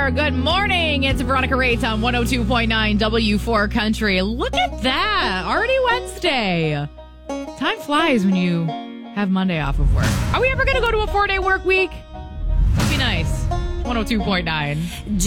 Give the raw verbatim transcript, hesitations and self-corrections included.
there. Good morning. It's Veronica Raitt on one oh two point nine W four Country. Look at that. Already Wednesday. Time flies when you have Monday off of work. Are we ever going to go to a four-day work week? That'd be nice. one oh two point nine.